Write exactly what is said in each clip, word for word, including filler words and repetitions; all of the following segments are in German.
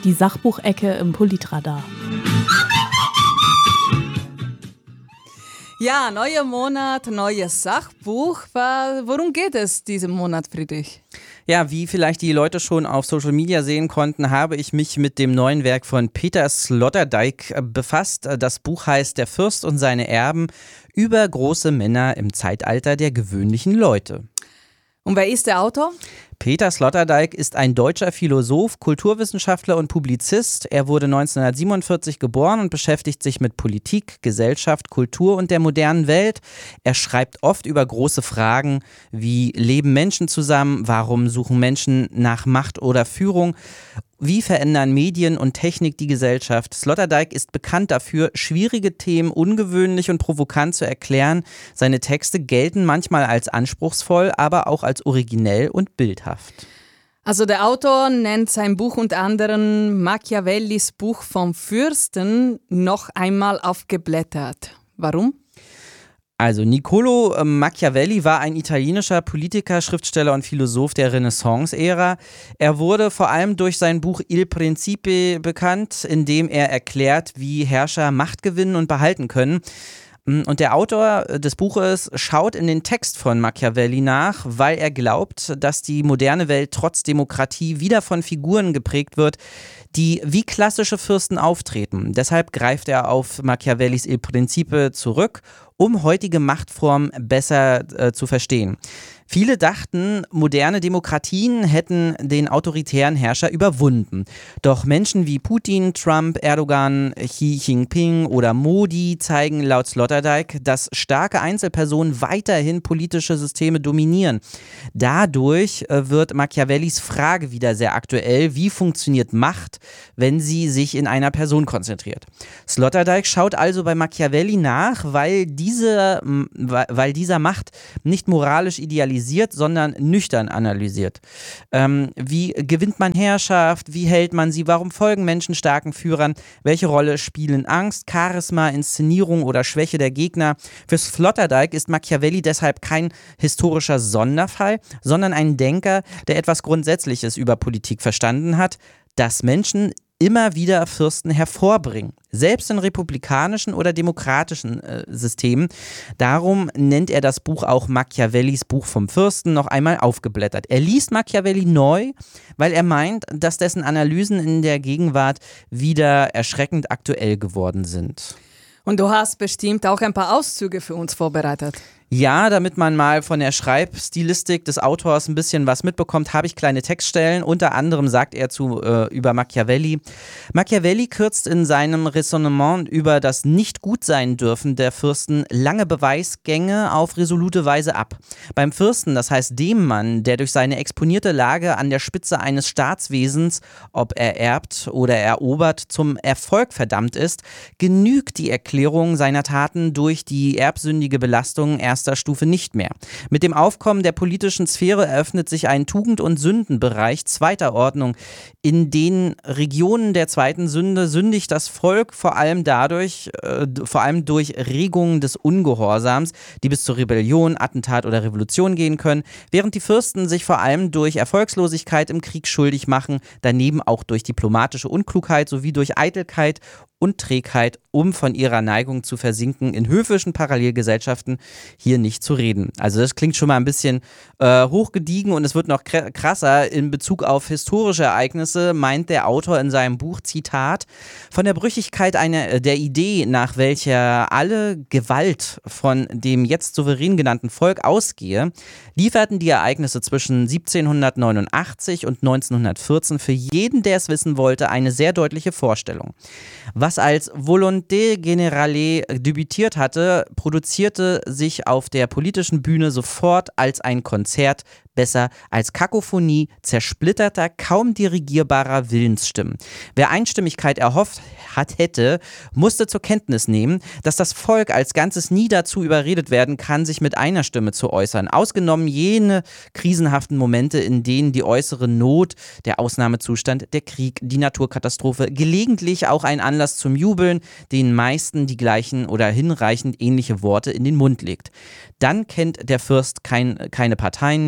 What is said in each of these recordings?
die Sachbuchecke im Politradar. Ja, neuer Monat, neues Sachbuch. Worum geht es diesen Monat, Friedrich? Ja, wie vielleicht die Leute schon auf Social Media sehen konnten, habe ich mich mit dem neuen Werk von Peter Sloterdijk befasst. Das Buch heißt Der Fürst und seine Erben über große Männer im Zeitalter der gewöhnlichen Leute. Und wer ist der Autor? Peter Sloterdijk ist ein deutscher Philosoph, Kulturwissenschaftler und Publizist. Er wurde neunzehnhundertsiebenundvierzig geboren und beschäftigt sich mit Politik, Gesellschaft, Kultur und der modernen Welt. Er schreibt oft über große Fragen wie: Leben Menschen zusammen? Warum suchen Menschen nach Macht oder Führung? Wie verändern Medien und Technik die Gesellschaft? Sloterdijk ist bekannt dafür, schwierige Themen ungewöhnlich und provokant zu erklären. Seine Texte gelten manchmal als anspruchsvoll, aber auch als originell und bildhaft. Also der Autor nennt sein Buch unter anderem Machiavellis Buch vom Fürsten noch einmal aufgeblättert. Warum? Also Niccolò Machiavelli war ein italienischer Politiker, Schriftsteller und Philosoph der Renaissance-Ära. Er wurde vor allem durch sein Buch Il Principe bekannt, in dem er erklärt, wie Herrscher Macht gewinnen und behalten können. Und der Autor des Buches schaut in den Text von Machiavelli nach, weil er glaubt, dass die moderne Welt trotz Demokratie wieder von Figuren geprägt wird, die wie klassische Fürsten auftreten. Deshalb greift er auf Machiavellis Il Principe zurück, um heutige Machtformen besser äh, zu verstehen. Viele dachten, moderne Demokratien hätten den autoritären Herrscher überwunden. Doch Menschen wie Putin, Trump, Erdogan, Xi Jinping oder Modi zeigen laut Sloterdijk, dass starke Einzelpersonen weiterhin politische Systeme dominieren. Dadurch äh, wird Machiavellis Frage wieder sehr aktuell: Wie funktioniert Macht, wenn sie sich in einer Person konzentriert? Sloterdijk schaut also bei Machiavelli nach, weil, diese, weil dieser Macht nicht moralisch idealisiert, sondern nüchtern analysiert. Ähm, wie gewinnt man Herrschaft? Wie hält man sie? Warum folgen Menschen starken Führern? Welche Rolle spielen Angst, Charisma, Inszenierung oder Schwäche der Gegner? Für Sloterdijk ist Machiavelli deshalb kein historischer Sonderfall, sondern ein Denker, der etwas Grundsätzliches über Politik verstanden hat, dass Menschen immer wieder Fürsten hervorbringen, selbst in republikanischen oder demokratischen äh, Systemen. Darum nennt er das Buch auch Machiavellis Buch vom Fürsten noch einmal aufgeblättert. Er liest Machiavelli neu, weil er meint, dass dessen Analysen in der Gegenwart wieder erschreckend aktuell geworden sind. Und du hast bestimmt auch ein paar Auszüge für uns vorbereitet. Ja, damit man mal von der Schreibstilistik des Autors ein bisschen was mitbekommt, habe ich kleine Textstellen. Unter anderem sagt er zu, äh, über Machiavelli: Machiavelli kürzt in seinem Raisonnement über das Nicht-Gut-Sein-Dürfen der Fürsten lange Beweisgänge auf resolute Weise ab. Beim Fürsten, das heißt dem Mann, der durch seine exponierte Lage an der Spitze eines Staatswesens, ob er erbt oder erobert, zum Erfolg verdammt ist, genügt die Erklärung seiner Taten durch die erbsündige Belastung erst Stufe nicht mehr. Mit dem Aufkommen der politischen Sphäre eröffnet sich ein Tugend- und Sündenbereich zweiter Ordnung. In den Regionen der zweiten Sünde sündigt das Volk vor allem dadurch, äh, vor allem durch Regungen des Ungehorsams, die bis zur Rebellion, Attentat oder Revolution gehen können, während die Fürsten sich vor allem durch Erfolgslosigkeit im Krieg schuldig machen, daneben auch durch diplomatische Unklugheit sowie durch Eitelkeit und Trägheit, um von ihrer Neigung zu versinken, in höfischen Parallelgesellschaften hier nicht zu reden. Also das klingt schon mal ein bisschen äh, hochgediegen, und es wird noch krasser. In Bezug auf historische Ereignisse meint der Autor in seinem Buch, Zitat: Von der Brüchigkeit einer, der Idee, nach welcher alle Gewalt von dem jetzt souverän genannten Volk ausgehe, lieferten die Ereignisse zwischen siebzehnhundertneunundachtzig und neunzehnhundertvierzehn für jeden, der es wissen wollte, eine sehr deutliche Vorstellung. Was als Volonté Générale debütiert hatte, produzierte sich auf der politischen Bühne sofort als ein Konzert, besser als Kakophonie zersplitterter, kaum dirigierbarer Willensstimmen. Wer Einstimmigkeit erhofft hat, hätte, musste zur Kenntnis nehmen, dass das Volk als Ganzes nie dazu überredet werden kann, sich mit einer Stimme zu äußern. Ausgenommen jene krisenhaften Momente, in denen die äußere Not, der Ausnahmezustand, der Krieg, die Naturkatastrophe, gelegentlich auch ein Anlass zum Jubeln, den meisten die gleichen oder hinreichend ähnliche Worte in den Mund legt. Dann kennt der Fürst kein, keine Parteien mehr.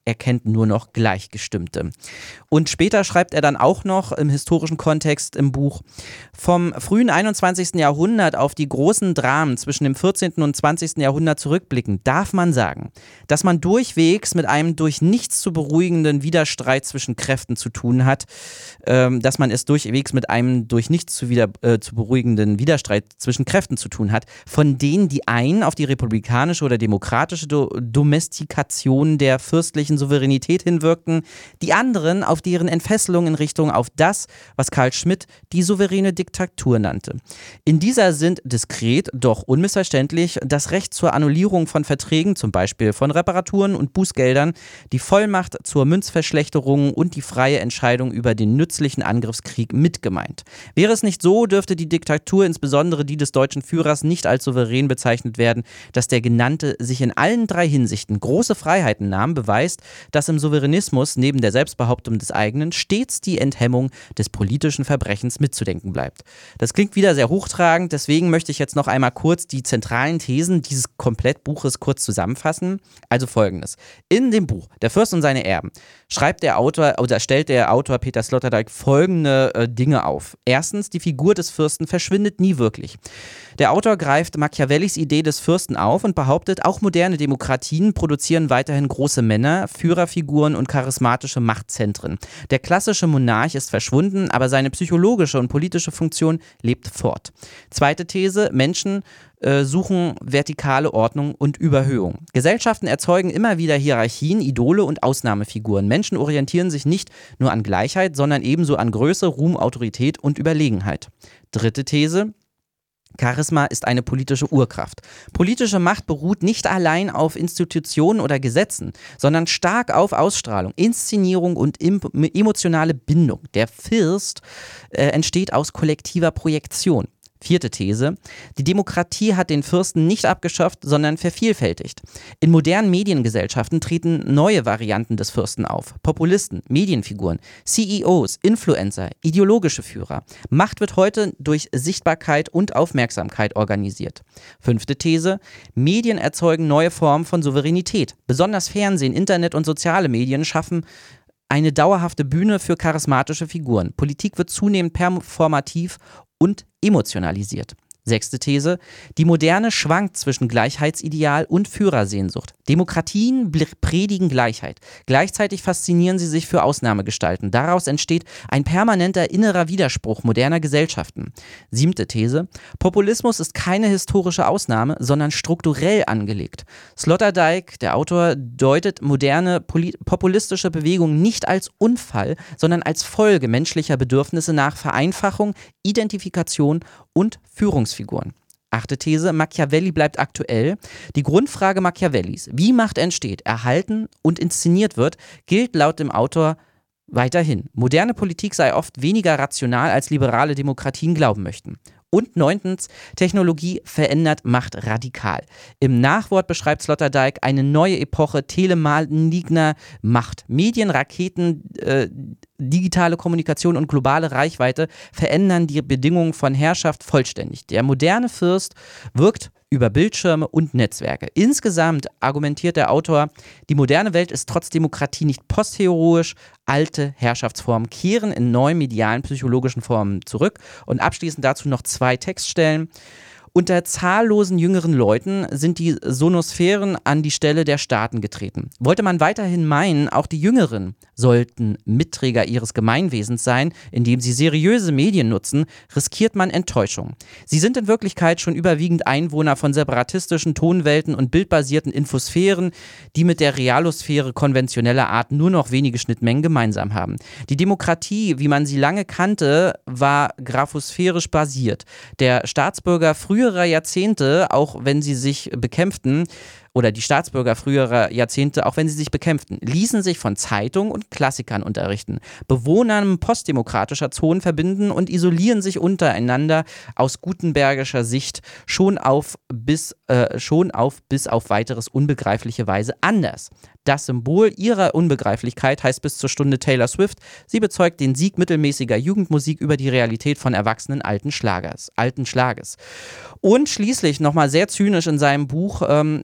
er kennt nur noch Gleichgestimmte. Und später schreibt er dann auch noch im historischen Kontext im Buch: Vom frühen einundzwanzigsten Jahrhundert auf die großen Dramen zwischen dem vierzehnten und zwanzigsten Jahrhundert zurückblicken, darf man sagen, dass man durchwegs mit einem durch nichts zu beruhigenden Widerstreit zwischen Kräften zu tun hat, ähm, dass man es durchwegs mit einem durch nichts zu, wieder, äh, zu beruhigenden Widerstreit zwischen Kräften zu tun hat, von denen die einen auf die republikanische oder demokratische Do- Domestikation der fürstlichen Souveränität hinwirkten, die anderen auf deren Entfesselung in Richtung auf das, was Carl Schmitt die souveräne Diktatur nannte. In dieser sind diskret, doch unmissverständlich das Recht zur Annullierung von Verträgen, zum Beispiel von Reparaturen und Bußgeldern, die Vollmacht zur Münzverschlechterung und die freie Entscheidung über den nützlichen Angriffskrieg mitgemeint. Wäre es nicht so, dürfte die Diktatur, insbesondere die des deutschen Führers, nicht als souverän bezeichnet werden. Dass der Genannte sich in allen drei Hinsichten große Freiheiten nahm, beweist, dass im Souveränismus neben der Selbstbehauptung des eigenen stets die Enthemmung des politischen Verbrechens mitzudenken bleibt. Das klingt wieder sehr hochtragend, deswegen möchte ich jetzt noch einmal kurz die zentralen Thesen dieses Komplettbuches kurz zusammenfassen. Also folgendes: In dem Buch Der Fürst und seine Erben schreibt der Autor oder stellt der Autor Peter Sloterdijk folgende äh, Dinge auf. Erstens, die Figur des Fürsten verschwindet nie wirklich. Der Autor greift Machiavellis Idee des Fürsten auf und behauptet, auch moderne Demokratien produzieren weiterhin große Männer, Führerfiguren und charismatische Machtzentren. Der klassische Monarch ist verschwunden, aber seine psychologische und politische Funktion lebt fort. Zweite These: Menschen äh, suchen vertikale Ordnung und Überhöhung. Gesellschaften erzeugen immer wieder Hierarchien, Idole und Ausnahmefiguren. Menschen orientieren sich nicht nur an Gleichheit, sondern ebenso an Größe, Ruhm, Autorität und Überlegenheit. Dritte These: Charisma ist eine politische Urkraft. Politische Macht beruht nicht allein auf Institutionen oder Gesetzen, sondern stark auf Ausstrahlung, Inszenierung und emotionale Bindung. Der Fürst äh, entsteht aus kollektiver Projektion. Vierte These: Die Demokratie hat den Fürsten nicht abgeschafft, sondern vervielfältigt. In modernen Mediengesellschaften treten neue Varianten des Fürsten auf. Populisten, Medienfiguren, C E Os, Influencer, ideologische Führer. Macht wird heute durch Sichtbarkeit und Aufmerksamkeit organisiert. Fünfte These: Medien erzeugen neue Formen von Souveränität. Besonders Fernsehen, Internet und soziale Medien schaffen eine dauerhafte Bühne für charismatische Figuren. Politik wird zunehmend performativ und emotionalisiert. Sechste These: Die Moderne schwankt zwischen Gleichheitsideal und Führersehnsucht. Demokratien predigen Gleichheit. Gleichzeitig faszinieren sie sich für Ausnahmegestalten. Daraus entsteht ein permanenter innerer Widerspruch moderner Gesellschaften. Siebte These: Populismus ist keine historische Ausnahme, sondern strukturell angelegt. Sloterdijk, der Autor, deutet moderne populistische Bewegungen nicht als Unfall, sondern als Folge menschlicher Bedürfnisse nach Vereinfachung, Identifikation und Führungsfiguren. Achte These: Machiavelli bleibt aktuell. Die Grundfrage Machiavellis, wie Macht entsteht, erhalten und inszeniert wird, gilt laut dem Autor weiterhin. Moderne Politik sei oft weniger rational, als liberale Demokratien glauben möchten. Und neuntens: Technologie verändert Macht radikal. Im Nachwort beschreibt Sloterdijk eine neue Epoche telemaligner Macht. Medien, Raketen, äh, digitale Kommunikation und globale Reichweite verändern die Bedingungen von Herrschaft vollständig. Der moderne Fürst wirkt über Bildschirme und Netzwerke. Insgesamt argumentiert der Autor, die moderne Welt ist trotz Demokratie nicht postheroisch, alte Herrschaftsformen kehren in neuen medialen, psychologischen Formen zurück. Und abschließend dazu noch zwei Textstellen. Unter zahllosen jüngeren Leuten sind die Sonosphären an die Stelle der Staaten getreten. Wollte man weiterhin meinen, auch die Jüngeren sollten Mitträger ihres Gemeinwesens sein, indem sie seriöse Medien nutzen, riskiert man Enttäuschung. Sie sind in Wirklichkeit schon überwiegend Einwohner von separatistischen Tonwelten und bildbasierten Infosphären, die mit der Realosphäre konventioneller Art nur noch wenige Schnittmengen gemeinsam haben. Die Demokratie, wie man sie lange kannte, war graphosphärisch basiert. Der Staatsbürger früherer Jahrzehnte, auch wenn sie sich bekämpften, oder die Staatsbürger früherer Jahrzehnte, auch wenn sie sich bekämpften, ließen sich von Zeitungen und Klassikern unterrichten, Bewohnern postdemokratischer Zonen verbinden und isolieren sich untereinander aus gutenbergischer Sicht schon auf bis, äh, schon auf bis auf weiteres unbegreifliche Weise anders. Das Symbol ihrer Unbegreiflichkeit heißt bis zur Stunde Taylor Swift. Sie bezeugt den Sieg mittelmäßiger Jugendmusik über die Realität von erwachsenen alten Schlagers, alten Schlages. Und schließlich nochmal sehr zynisch in seinem Buch ähm, das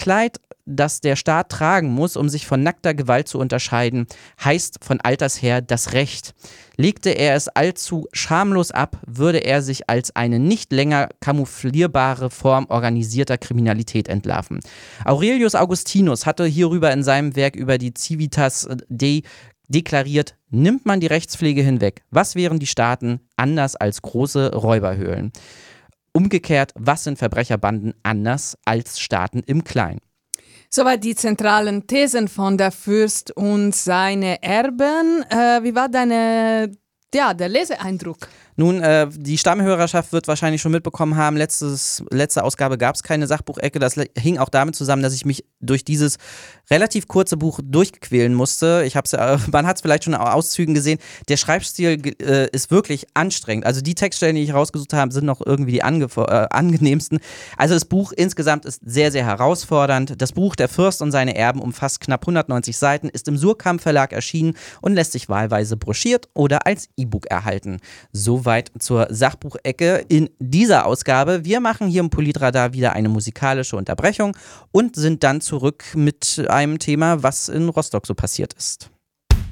Kleid, das der Staat tragen muss, um sich von nackter Gewalt zu unterscheiden, heißt von alters her das Recht. Legte er es allzu schamlos ab, würde er sich als eine nicht länger kamouflierbare Form organisierter Kriminalität entlarven. Aurelius Augustinus hatte hierüber in seinem Werk über die Civitas Dei deklariert, nimmt man die Rechtspflege hinweg, was wären die Staaten anders als große Räuberhöhlen? Umgekehrt, was sind Verbrecherbanden anders als Staaten im Kleinen? Soweit die zentralen Thesen von der Fürst und seine Erben. Äh, wie war deine, ja, der Leseeindruck? Nun, äh, die Stammhörerschaft wird wahrscheinlich schon mitbekommen haben, letztes, letzte Ausgabe gab es keine Sachbuchecke. Das hing auch damit zusammen, dass ich mich durch dieses relativ kurze Buch durchquälen musste. Ich hab's, äh, man hat es vielleicht schon in Auszügen gesehen. Der Schreibstil äh, ist wirklich anstrengend. Also die Textstellen, die ich rausgesucht habe, sind noch irgendwie die ange äh, angenehmsten. Also das Buch insgesamt ist sehr, sehr herausfordernd. Das Buch Der Fürst und seine Erben umfasst knapp hundertneunzig Seiten, ist im Surkamp Verlag erschienen und lässt sich wahlweise broschiert oder als E-Book erhalten. Soweit zur Sachbuchecke in dieser Ausgabe. Wir machen hier im Politradar wieder eine musikalische Unterbrechung und sind dann zurück mit einem Thema, was in Rostock so passiert ist.